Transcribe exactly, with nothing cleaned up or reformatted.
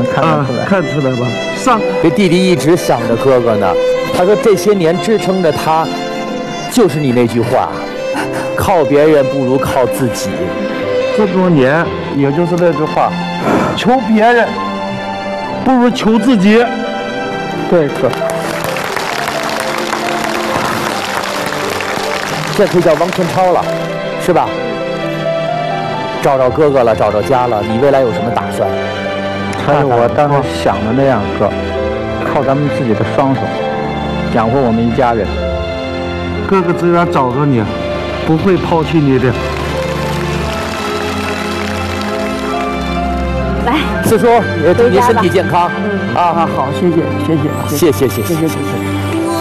能看得出来， 啊、看出来吧？上， 这弟弟一直想着哥哥呢。他说这些年支撑着他，就是你那句话，靠别人不如靠自己。 这么多年，也就是那句话，求别人不如求自己。 对，哥。 现在可以叫汪春超了，是吧？找着哥哥了，找着家了，你未来有什么打算？ 还是我当时想的那样，哥，靠咱们自己的双手养活我们一家人。 哥哥只要找着你，不会抛弃你的。 来， 四叔也祝您身体健康。 嗯啊， 好，谢谢，谢谢， 谢谢，谢谢， 谢谢，谢谢。